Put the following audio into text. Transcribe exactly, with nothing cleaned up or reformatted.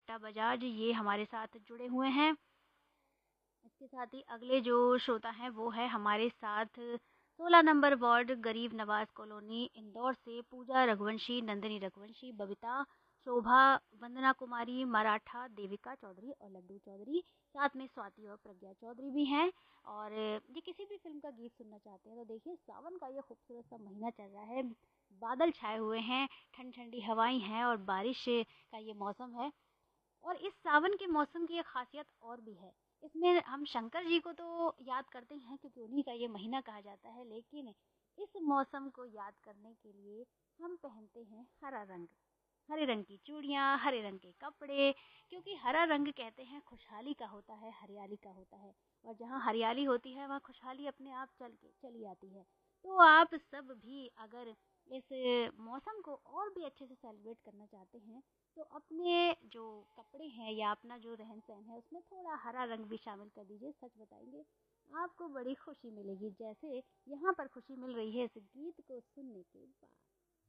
बिट्टा बजाज ये हमारे साथ जुड़े हुए हैं। इसके साथ ही अगले जो श्रोता हैं वो है हमारे साथ सोलह नंबर वार्ड गरीब नवाज कॉलोनी इंदौर से पूजा रघुवंशी, नंदिनी रघुवंशी, बबीता, शोभा, वंदना कुमारी, मराठा, देविका चौधरी और लड्डू चौधरी। साथ में स्वाति और प्रज्ञा चौधरी भी हैं। और ये किसी भी फिल्म का गीत सुनना चाहते हैं तो देखिए सावन का ये खूबसूरत सा महीना चल रहा है, बादल छाए हुए हैं, ठंडी ठंडी हवाएं हैं और बारिश का ये मौसम है। और इस सावन के मौसम की एक खासियत और भी है, इसमें हम शंकर जी को तो याद करते हैं क्योंकि उन्हीं का ये महीना कहा जाता है, लेकिन इस मौसम को याद करने के लिए हम पहनते हैं हरा रंग, हरे रंग की चूड़ियाँ, हरे रंग के कपड़े, क्योंकि हरा रंग कहते हैं खुशहाली का होता है, हरियाली का होता है। और जहाँ हरियाली होती है वहाँ खुशहाली अपने आप चल के चली आती है। तो आप सब भी अगर इस मौसम को और भी अच्छे से सेलिब्रेट करना चाहते हैं तो अपने जो कपड़े हैं या अपना जो रहन सहन है उसमें थोड़ा हरा रंग भी शामिल कर दीजिए। सच बताएंगे आपको बड़ी खुशी मिलेगी, जैसे यहाँ पर खुशी मिल रही है इस गीत को सुनने के बाद।